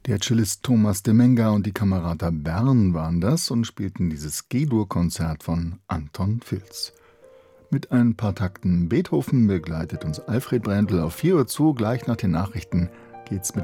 Der Cellist Thomas de Menga und die Camerata Bern waren das und spielten dieses G-Dur-Konzert von Anton Filz. Mit ein paar Takten Beethoven begleitet uns Alfred Brendel auf 4 Uhr zu. Gleich nach den Nachrichten geht's mit